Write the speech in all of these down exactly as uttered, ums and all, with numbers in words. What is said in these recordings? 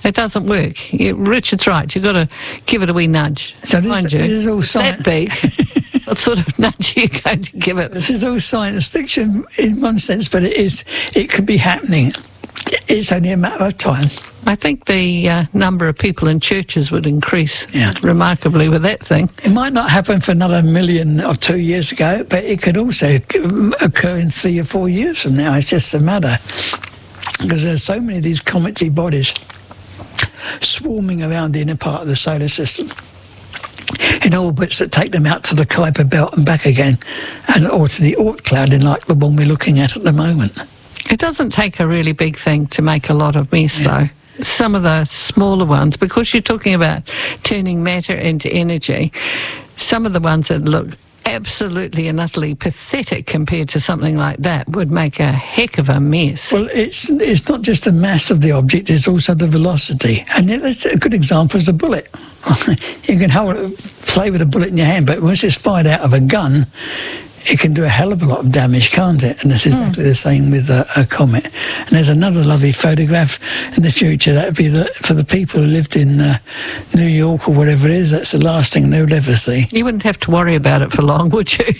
It doesn't work. You, Richard's right. You've got to give it a wee nudge. So this, Mind you, this is all it's science. that big. What sort of nudge are you going to give it? This is all science fiction in one sense, but it is. It could be happening. It's only a matter of time. I think the uh, number of people in churches would increase Yeah. remarkably with that thing. It might not happen for another million or two years ago, but it could also occur in three or four years from now. It's just a matter. Because there's so many of these cometary bodies swarming around the inner part of the solar system in orbits that take them out to the Kuiper Belt and back again, and or to the Oort cloud, in like the one we're looking at at the moment. It doesn't take a really big thing to make a lot of mess, Yeah. though. Some of the smaller ones, because you're talking about turning matter into energy, some of the ones that look absolutely and utterly pathetic compared to something like that would make a heck of a mess. Well, it's it's not just the mass of the object, it's also the velocity. And that's a good example is a bullet. You can hold, play with a bullet in your hand, but once it's fired out of a gun, it can do a hell of a lot of damage, can't it? And it's exactly mm. the same with a, a comet. And there's another lovely photograph in the future. That would be the, for the people who lived in uh, New York or whatever it is. That's the last thing they'll ever see. You wouldn't have to worry about it for long, would you?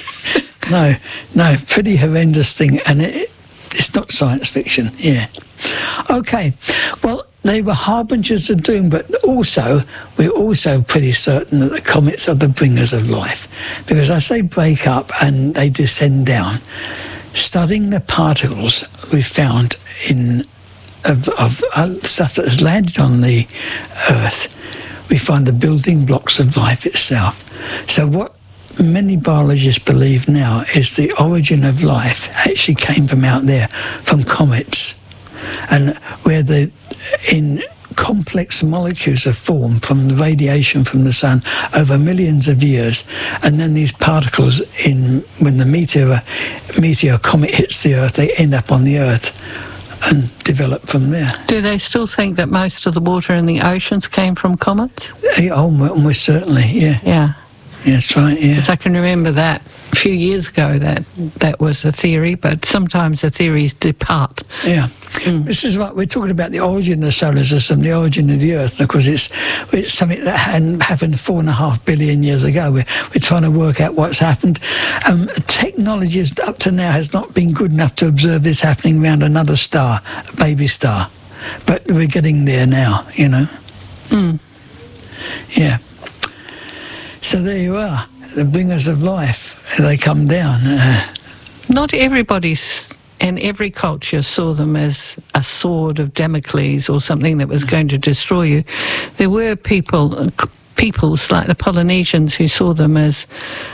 No, no, pretty horrendous thing. And it, it's not science fiction, yeah. Okay, well, they were harbingers of doom, but also, we're also pretty certain that the comets are the bringers of life. Because as they break up and they descend down, studying the particles we found in of, of uh, stuff that has landed on the Earth, we find the building blocks of life itself. So what many biologists believe now is the origin of life actually came from out there, from comets. And where the in complex molecules are formed from the radiation from the sun over millions of years, and then these particles, in when the meteor meteor comet hits the Earth, they end up on the Earth and develop from there. Do they still think that most of the water in the oceans came from comets? Yeah, almost certainly, yeah. Yeah. Yeah, that's right, yeah. Because I can remember that a few years ago that that was a theory, but sometimes the theories depart. Yeah. Mm. This is right. We're talking about the origin of the solar system, the origin of the Earth, because it's it's something that hadn't happened four and a half billion years ago. We're, we're trying to work out what's happened. Um, technology is, up to now has not been good enough to observe this happening around another star, a baby star. But we're getting there now, you know. Mm. Yeah. So there you are, the bringers of life. They come down. Uh, Not everybody's and every culture saw them as a sword of Damocles or something that was going to destroy you. There were people, peoples like the Polynesians who saw them as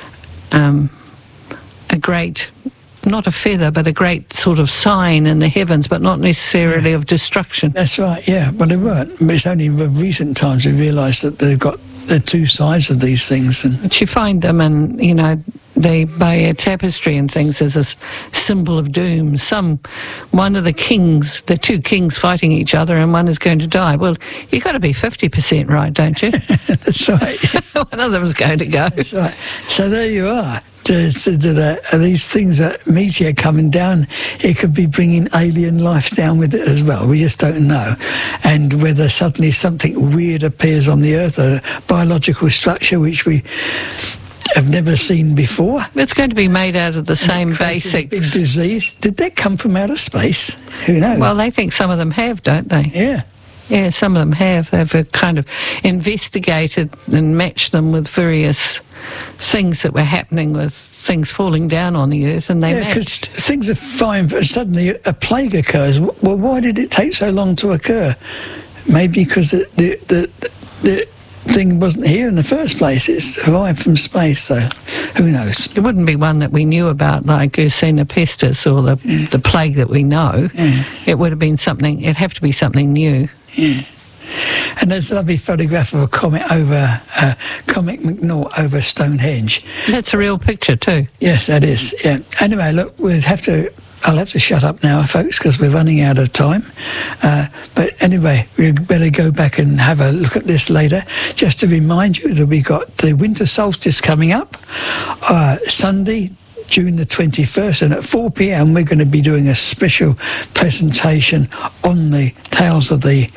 um, a great, not a feather, but a great sort of sign in the heavens, but not necessarily of destruction. That's right, yeah. But they weren't. But it's only in recent times we realised that they've got the two sides of these things. And but you find them, and you know, the Bayer tapestry and things as a s- symbol of doom. Some, one of the kings, the two kings fighting each other, and one is going to die. Well, you've got to be fifty percent right, don't you? That's right. Yeah. One of them's going to go. That's right. So there you are. There's, there are these things, that meteor coming down, it could be bringing alien life down with it as well. We just don't know. And whether suddenly something weird appears on the Earth, a biological structure which we have never seen before. It's going to be made out of the same basic big disease. Did that come from outer space? Who knows? Well, they think some of them have, don't they? Yeah. Yeah, some of them have. They've uh, kind of investigated and matched them with various things that were happening with things falling down on the Earth, and they yeah, matched. Because things are fine, but suddenly a plague occurs. Well, why did it take so long to occur? Maybe because the the, the, the thing wasn't here in the first place. It's arrived from space, so who knows? It wouldn't be one that we knew about, like Yersinia pestis or the yeah. the plague that we know. Yeah. It would have been something. It'd have to be something new. Yeah. And there's a lovely photograph of a comet over, uh, Comet McNaught over Stonehenge. That's a real picture too. Yes, that is, yeah. Anyway, look, we'll have to, I'll have to shut up now, folks, because we're running out of time. Uh, but anyway, we better go back and have a look at this later. Just to remind you that we got the winter solstice coming up, uh, Sunday, June the twenty-first, and at four p m we're going to be doing a special presentation on the Tales of the